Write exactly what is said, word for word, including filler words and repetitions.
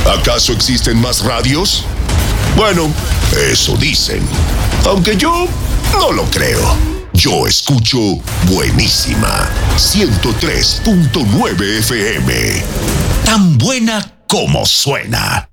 ¿Acaso existen más radios? Bueno, eso dicen. Aunque yo no lo creo. Yo escucho Buenísima ciento tres punto nueve F M. Tan buena como suena.